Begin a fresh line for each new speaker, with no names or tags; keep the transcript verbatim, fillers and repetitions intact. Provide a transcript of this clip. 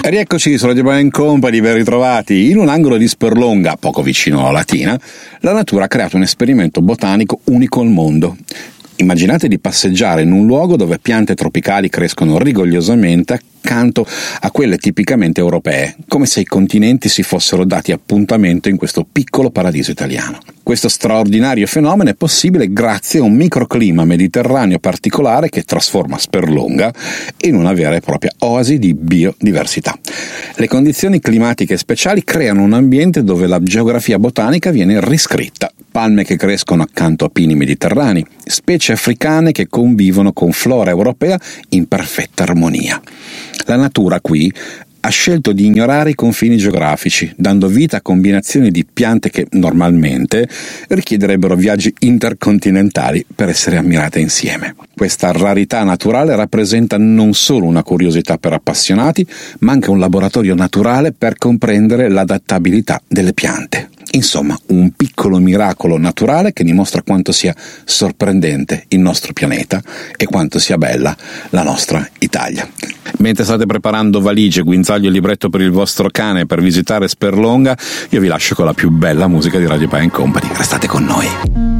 Rieccoci su Radio Band Company, ben ritrovati. In un angolo di Sperlonga, poco vicino alla Latina, la natura ha creato un esperimento botanico unico al mondo. Immaginate di passeggiare in un luogo dove piante tropicali crescono rigogliosamente accanto a quelle tipicamente europee, come se i continenti si fossero dati appuntamento in questo piccolo paradiso italiano. Questo straordinario fenomeno è possibile grazie a un microclima mediterraneo particolare che trasforma Sperlonga in una vera e propria oasi di biodiversità. Le condizioni climatiche speciali creano un ambiente dove la geografia botanica viene riscritta. Palme che crescono accanto a pini mediterranei, specie africane che convivono con flora europea in perfetta armonia. La natura qui ha scelto di ignorare i confini geografici, dando vita a combinazioni di piante che normalmente richiederebbero viaggi intercontinentali per essere ammirate insieme. Questa rarità naturale rappresenta non solo una curiosità per appassionati, ma anche un laboratorio naturale per comprendere l'adattabilità delle piante. Insomma, un piccolo miracolo naturale che dimostra quanto sia sorprendente il nostro pianeta e quanto sia bella la nostra Italia. Mentre state preparando valigie, guinzaglio e libretto per il vostro cane per visitare Sperlonga, io vi lascio con la più bella musica di Radio Band Company. Restate con noi.